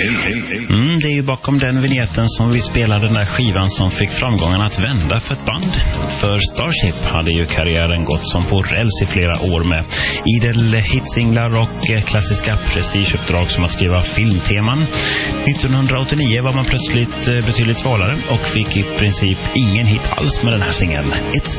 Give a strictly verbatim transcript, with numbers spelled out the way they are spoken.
Mm, det är ju bakom den vignetten som vi spelade den där skivan som fick framgången att vända för ett band. För Starship hade ju karriären gått som på räls i flera år med idel hitsinglar och klassiska prestigeuppdrag som att skriva filmteman. nittonhundraåttionio var man plötsligt betydligt svalare och fick i princip ingen hit alls med den här singeln. It's